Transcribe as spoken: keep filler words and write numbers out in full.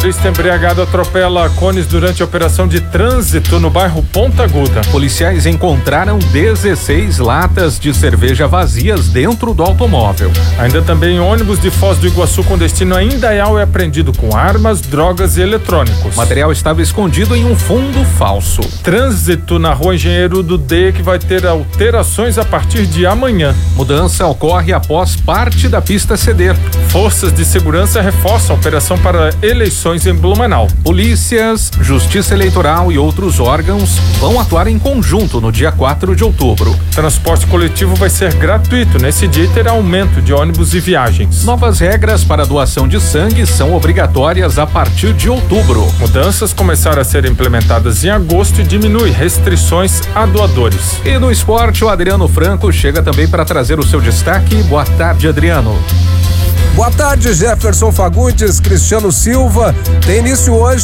Motorista embriagado atropela cones durante a operação de trânsito no bairro Ponta Aguda. Policiais encontraram dezesseis latas de cerveja vazias dentro do automóvel. Ainda também ônibus de Foz do Iguaçu com destino a Indaial é apreendido com armas, drogas e eletrônicos. O material estava escondido em um fundo falso. Trânsito na rua Engenheiro do D, que vai ter alterações a partir de amanhã. Mudança ocorre após parte da pista ceder. Forças de segurança reforçam a operação para eleições em Blumenau. Polícias, Justiça Eleitoral e outros órgãos vão atuar em conjunto no dia quatro de outubro. Transporte coletivo vai ser gratuito. Nesse dia terá aumento de ônibus e viagens. Novas regras para doação de sangue são obrigatórias a partir de outubro. Mudanças começaram a ser implementadas em agosto e diminui restrições a doadores. E no esporte, o Adriano Franco chega também para trazer o seu destaque. Boa tarde, Adriano. Boa tarde, Jefferson Fagundes, Cristiano Silva. Tem início hoje